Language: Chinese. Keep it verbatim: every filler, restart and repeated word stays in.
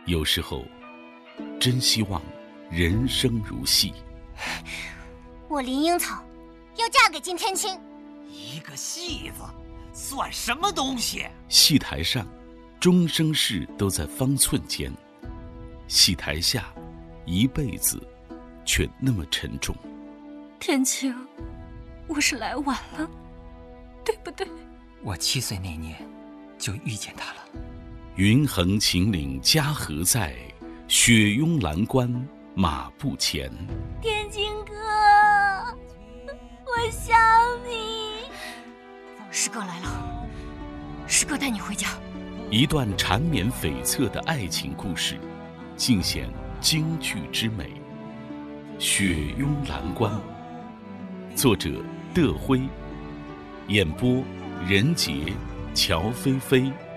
有时候，真希望人生如戏。 我林樱草要嫁给金天青。 一个戏子，算什么东西？ 戏台上，终生事都在方寸间；戏台下，一辈子却那么沉重。 天青，我是来晚了，对不对？ 我七岁那年就遇见他了。 云横秦岭家何在？雪拥蓝关马不前。 天青哥，我想你。 师哥来了，师哥带你回家。 一段缠绵悱恻的爱情故事，尽显京剧之美。雪拥蓝关，作者德辉，演播任杰、乔菲菲。